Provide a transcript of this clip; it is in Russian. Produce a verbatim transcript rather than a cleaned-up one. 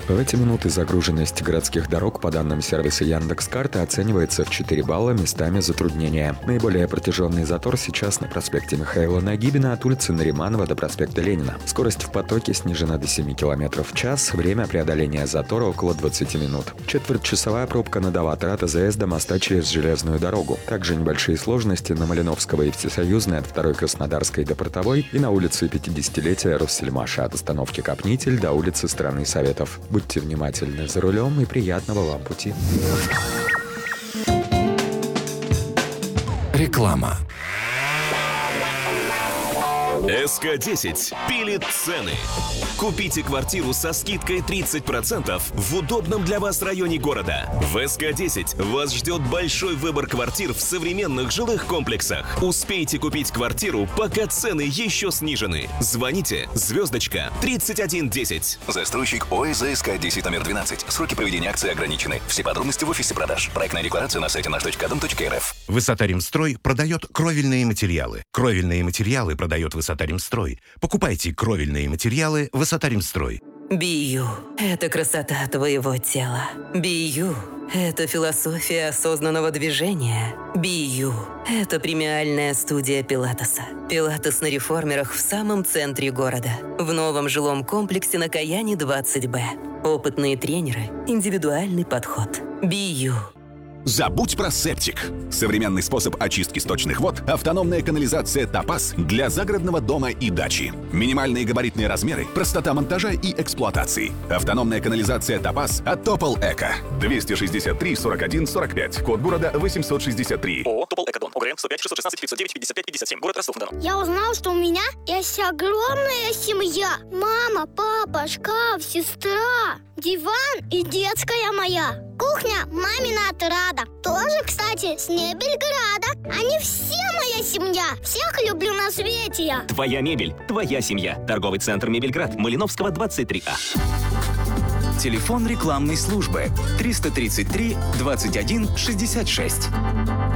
В эти минуты загруженность городских дорог по данным сервиса Яндекс.Карты оценивается в четыре балла, местами затруднения. Наиболее протяженный затор сейчас на проспекте Михаила Нагибина от улицы Нариманова до проспекта Ленина. Скорость в потоке снижена до семи километров в час, время преодоления затора около двадцати минут. Четвертьчасовая пробка на Доватора от АЗС до моста через железную дорогу. Также небольшие сложности на Малиновского и Всесоюзной от второй Краснодарской до Портовой и на улице пятидесятилетия Россельмаша от остановки Капнитель до улицы Страны Советов. Будьте внимательны за рулем и приятного вам пути. Реклама. эс ка десять пилит цены. Купите квартиру со скидкой тридцать процентов в удобном для вас районе города. В эс ка десять вас ждет большой выбор квартир в современных жилых комплексах. Успейте купить квартиру, пока цены еще снижены. Звоните звездочка тридцать один десять. Застройщик ОСЗ эс ка десять номер двенадцать. Сроки проведения акции ограничены. Все подробности в офисе продаж. Проектная декларация на сайте наш точка дом точка эр эф. Высота-Ремстрой продает кровельные материалы. Кровельные материалы продает Высота-Ремстрой. Покупайте кровельные материалы Высота-Ремстрой. Бию – это красота твоего тела. Бию – это философия осознанного движения. Бию – это премиальная студия Пилатеса. Пилатес на реформерах в самом центре города. В новом жилом комплексе на Каяне двадцать бэ. Опытные тренеры, индивидуальный подход. Бию. Забудь про септик. Современный способ очистки сточных вод – автономная канализация «Топаз» для загородного дома и дачи. Минимальные габаритные размеры, простота монтажа и эксплуатации. Автономная канализация «Топаз» от Топол Эко. двести шестьдесят три сорок один сорок пять. Код города восемьсот шестьдесят три. ООО «Топол Экодом». ОГРН сто пять шестьсот шестнадцать пятьсот девять пятьдесят пять пятьдесят семь. Город Ростов-на-Дону. Я узнал, что у меня есть огромная семья. Мама, папа, шкаф, сестра, диван и детская моя. Кухня мамина отрада. Тоже, кстати, с Мебельграда. Они все моя семья. Всех люблю на свете я. Твоя мебель, твоя семья. Торговый центр «Мебельград», Малиновского, двадцать три А. Телефон рекламной службы триста тридцать три двадцать один шестьдесят шесть.